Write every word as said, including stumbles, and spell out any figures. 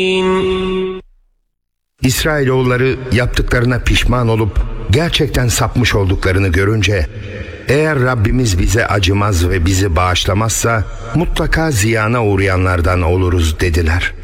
İsrailoğulları yaptıklarına pişman olup gerçekten sapmış olduklarını görünce, eğer Rabbimiz bize acımaz ve bizi bağışlamazsa mutlaka ziyana uğrayanlardan oluruz dediler.